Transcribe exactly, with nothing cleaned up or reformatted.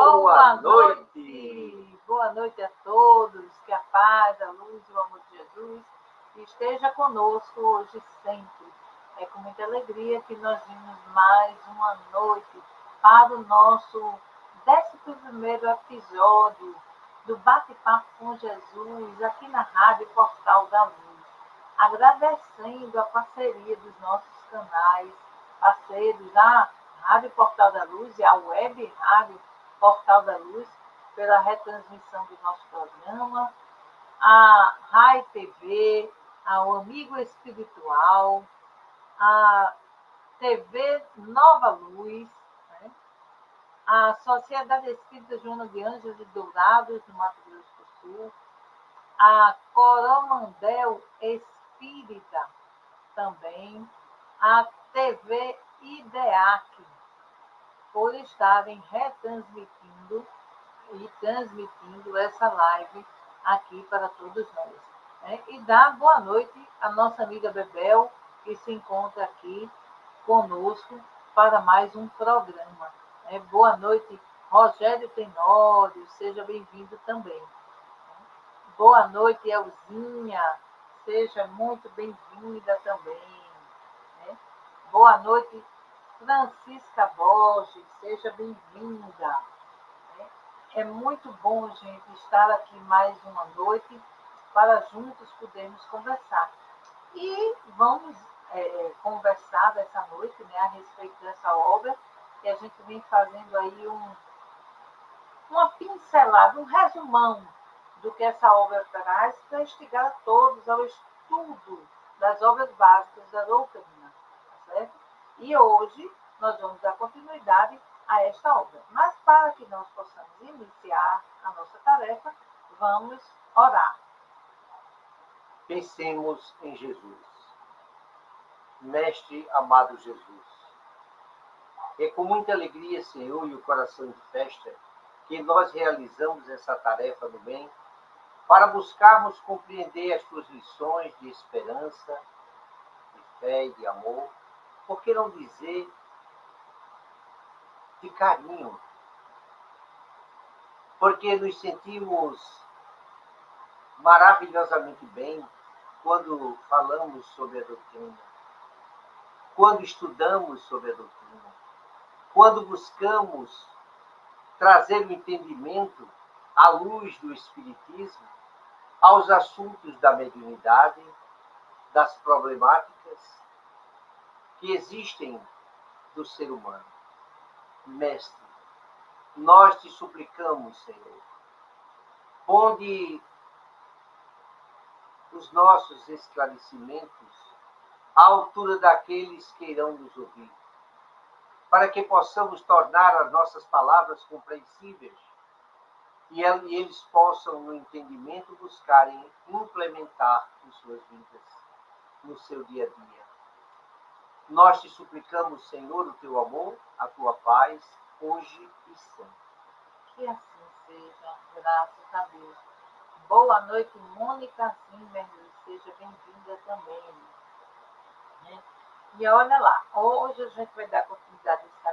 Boa noite! Boa noite a todos, que a paz, a luz e o amor de Jesus esteja conosco hoje e sempre. É com muita alegria que nós vimos mais uma noite para o nosso décimo primeiro episódio do Bate-Papo com Jesus, aqui na Rádio Portal da Luz. Agradecendo a parceria dos nossos canais, parceiros, a Rádio Portal da Luz e a Web Rádio Portal da Luz, pela retransmissão do nosso programa, a Rai T V, ao Amigo Espiritual, a T V Nova Luz, né? A Sociedade Espírita Joana de Ângeles de Dourados, no Mato Grosso do Sul, a Coromandel Espírita também, a T V IDEAC, por estarem retransmitindo e transmitindo essa live aqui para todos nós. Né? E dá boa noite à nossa amiga Bebel, que se encontra aqui conosco para mais um programa. Né? Boa noite, Rogério Tenório, seja bem-vindo também. Boa noite, Elzinha, seja muito bem-vinda também. Né? Boa noite, Francisca Borges, seja bem-vinda. É muito bom, gente, estar aqui mais uma noite para juntos podermos conversar. E vamos é, conversar dessa noite, né, a respeito dessa obra, que a gente vem fazendo aí um, uma pincelada, um resumão do que essa obra traz para instigar todos ao estudo das obras básicas da doutrina, tá certo? E hoje nós vamos dar continuidade a esta obra. Mas para que nós possamos iniciar a nossa tarefa, vamos orar. Pensemos em Jesus. Mestre amado Jesus, é com muita alegria, Senhor, e o coração de festa, que nós realizamos essa tarefa do bem, para buscarmos compreender as tuas lições de esperança, de fé e de amor, por que não dizer de carinho, porque nos sentimos maravilhosamente bem quando falamos sobre a doutrina, quando estudamos sobre a doutrina, quando buscamos trazer o entendimento à luz do Espiritismo aos assuntos da mediunidade, das problemáticas que existem do ser humano. Mestre, nós te suplicamos, Senhor, ponde os nossos esclarecimentos à altura daqueles que irão nos ouvir, para que possamos tornar as nossas palavras compreensíveis e eles possam, no entendimento, buscarem implementar em suas vidas, no seu dia a dia. Nós te suplicamos, Senhor, o teu amor, a tua paz, hoje e sempre. Que assim seja, graças a Deus. Boa noite, Mônica Zimmermann, seja bem-vinda também. Né? E olha lá, hoje a gente vai dar continuidade a esse